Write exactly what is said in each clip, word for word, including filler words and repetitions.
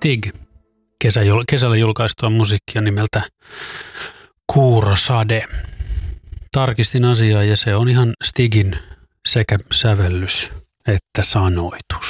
Stig kesä, kesällä julkaistua musiikkia nimeltä Kuurosade. Tarkistin asiaa ja se on ihan Stigin sekä sävellys että sanoitus.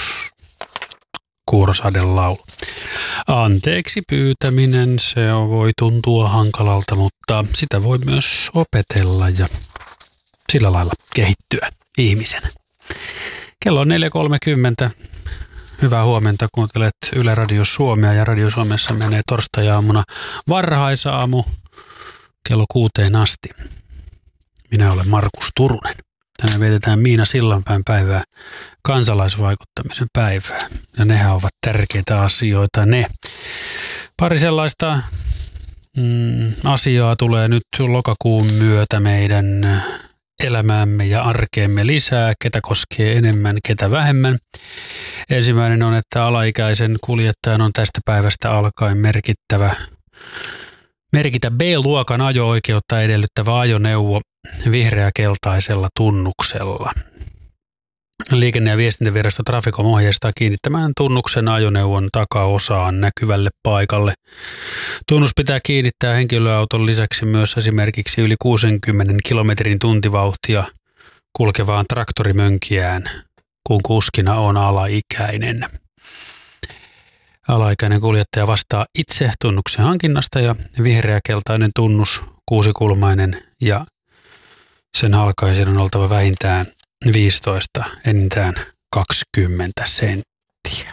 Kuurosaden laulu. Anteeksi pyytäminen, se voi tuntua hankalalta, mutta sitä voi myös opetella ja sillä lailla kehittyä ihmisenä. Kello on neljä kolmekymmentä. Hyvää huomenta, kuuntelet Yle Radio Suomea ja Radio Suomessa menee torstai-aamuna varhaisaamu kello kuuteen asti. Minä olen Markus Turunen. Tänään vietetään Miina Sillanpään päivää, kansalaisvaikuttamisen päivää. Ja nehän ovat tärkeitä asioita ne. Pari sellaista mm, asiaa tulee nyt lokakuun myötä meidän elämäämme ja arkeemme lisää, ketä koskee enemmän, ketä vähemmän. Ensimmäinen on, että alaikäisen kuljettajan on tästä päivästä alkaen merkittävä, merkitä B-luokan ajo-oikeutta edellyttävä ajoneuvo vihreä-keltaisella tunnuksella. Liikenne- ja viestintävirasto Traficom ohjeistaa kiinnittämään tunnuksen ajoneuvon takaosaan näkyvälle paikalle. Tunnus pitää kiinnittää henkilöauton lisäksi myös esimerkiksi yli kuusikymmentä kilometrin tuntivauhtia kulkevaan traktorimönkijään, kun kuskina on alaikäinen. Alaikäinen kuljettaja vastaa itse tunnuksen hankinnasta ja vihreä-keltainen tunnus, kuusikulmainen ja sen halkaisen on oltava vähintään viisitoista, enintään kaksikymmentä senttiä.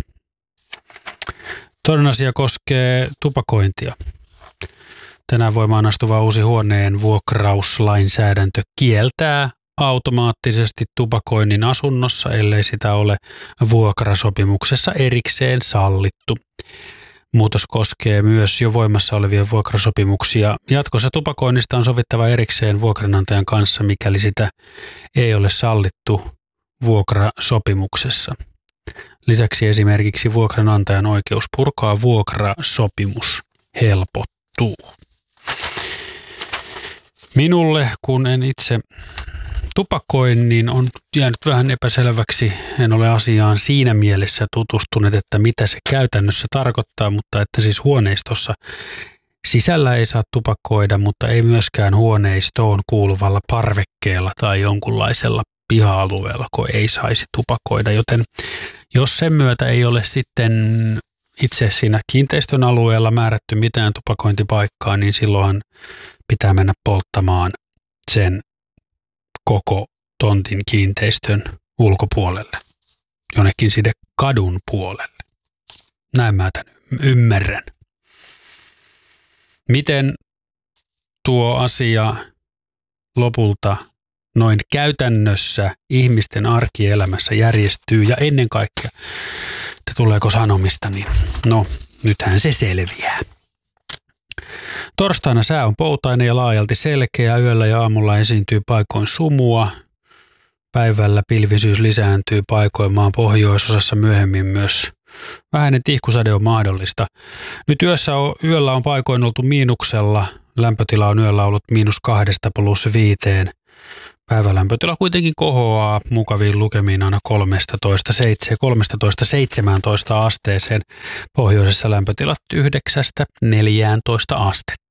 Toinen asia koskee tupakointia. Tänään voimaan astuva uusi huoneen vuokrauslainsäädäntö kieltää automaattisesti tupakoinnin asunnossa, ellei sitä ole vuokrasopimuksessa erikseen sallittu. Muutos koskee myös jo voimassa olevia vuokrasopimuksia. Jatkossa tupakoinnista on sovittava erikseen vuokranantajan kanssa, mikäli sitä ei ole sallittu vuokrasopimuksessa. Lisäksi esimerkiksi vuokranantajan oikeus purkaa vuokrasopimus helpottuu. Minulle, kun en itse tupakoin, niin on jäänyt vähän epäselväksi. En ole asiaan siinä mielessä tutustunut, että mitä se käytännössä tarkoittaa, mutta että siis huoneistossa sisällä ei saa tupakoida, mutta ei myöskään huoneistoon kuuluvalla parvekkeella tai jonkunlaisella piha-alueella, kun ei saisi tupakoida. Joten jos sen myötä ei ole sitten itse siinä kiinteistön alueella määrätty mitään tupakointipaikkaa, niin silloin pitää mennä polttamaan sen koko tontin kiinteistön ulkopuolelle, jonnekin sinne kadun puolelle. Näin mä tämän ymmärrän. Miten tuo asia lopulta noin käytännössä ihmisten arkielämässä järjestyy ja ennen kaikkea, että tuleeko sanomista, niin no nythän se selviää. Torstaina sää on poutainen ja laajalti selkeä. Yöllä ja aamulla esiintyy paikoin sumua. Päivällä pilvisyys lisääntyy paikoin maan pohjoisosassa, myöhemmin myös vähäinen tihkusade on mahdollista. Nyt yössä on, yöllä on paikoin oltu miinuksella. Lämpötila on yöllä ollut miinus kahdesta plus viiteen. Päivälämpötila kuitenkin kohoaa mukaviin lukemiin aina kolmetoista seitsemäntoista asteeseen. Pohjoisessa lämpötilat yhdeksästä neljääntoista astetta.